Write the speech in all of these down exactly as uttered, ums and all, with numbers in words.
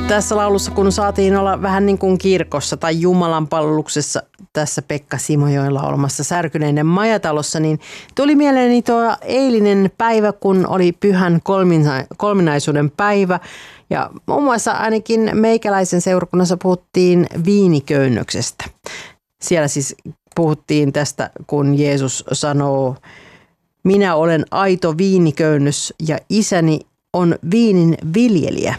Tässä laulussa, kun saatiin olla vähän niin kuin kirkossa tai Jumalan palveluksessa tässä Pekka Simojoen laulamassa Särkyneiden majatalossa, niin tuli mieleeni tuo eilinen päivä, kun oli pyhän kolmina- kolminaisuuden päivä. Ja muun muassa ainakin meikäläisen seurakunnassa puhuttiin viiniköynnöksestä. Siellä siis puhuttiin tästä, kun Jeesus sanoo, minä olen aito viiniköynnös ja isäni on viinin viljelijä.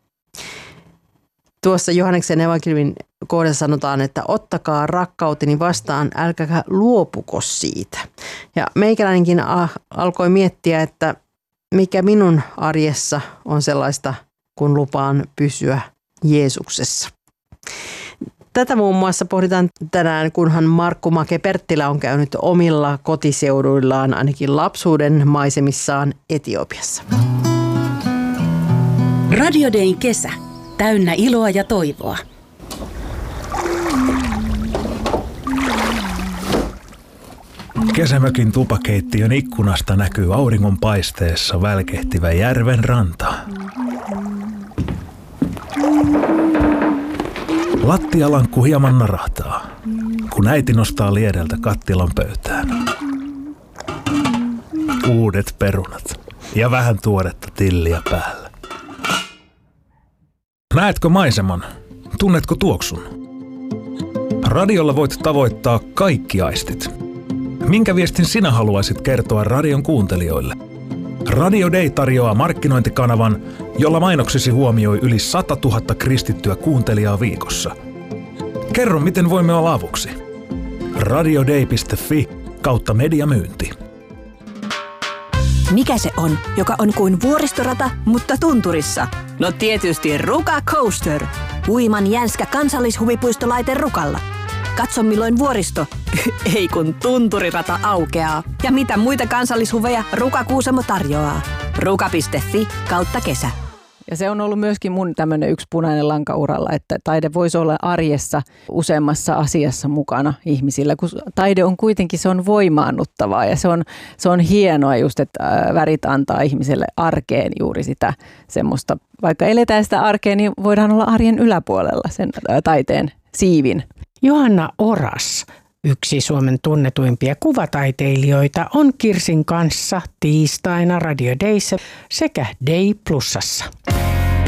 Tuossa Johanneksen evankeliumin kohdassa sanotaan, että ottakaa rakkauteni vastaan, älkääkä luopuko siitä. Ja meikäläinenkin alkoi miettiä, että mikä minun arjessa on sellaista, kun lupaan pysyä Jeesuksessa. Tätä muun muassa pohditaan tänään, kunhan Markku Make-Perttilä on käynyt omilla kotiseuduillaan, ainakin lapsuuden maisemissaan Etiopiassa. Radio Dayn kesä. Täynnä iloa ja toivoa. Kesämökin tupakeittiön ikkunasta näkyy auringonpaisteessa välkehtivä järven ranta. Lattialankku hieman narahtaa, kun äiti nostaa liedeltä kattilan pöytään. Uudet perunat ja vähän tuoretta tilliä päällä. Näetkö maiseman? Tunnetko tuoksun? Radiolla voit tavoittaa kaikki aistit. Minkä viestin sinä haluaisit kertoa radion kuuntelijoille? Radio Day tarjoaa markkinointikanavan, jolla mainoksesi huomioi yli sata tuhatta kristittyä kuuntelijaa viikossa. Kerro, miten voimme olla avuksi. radioday piste fi kautta mediamyynti. Mikä se on, joka on kuin vuoristorata, mutta tunturissa? No tietysti Ruka Coaster. Uiman jänskä kansallishuvipuistolaite Rukalla. Katso milloin vuoristo, ei kun tunturirata aukeaa. Ja mitä muita kansallishuveja Ruka Kuusamo tarjoaa. ruka piste fi kautta kesä. Ja se on ollut myöskin mun tämmöinen yksi punainen lanka uralla, että taide voisi olla arjessa useammassa asiassa mukana ihmisillä, kun taide on kuitenkin, se on voimaannuttavaa ja se on, se on hienoa just, että värit antaa ihmiselle arkeen juuri sitä semmoista, vaikka eletään sitä arkea, niin voidaan olla arjen yläpuolella sen taiteen siivin. Johanna Oras, yksi Suomen tunnetuimpia kuvataiteilijoita, on Kirsin kanssa tiistaina Radio Dayssä sekä Day Plusassa.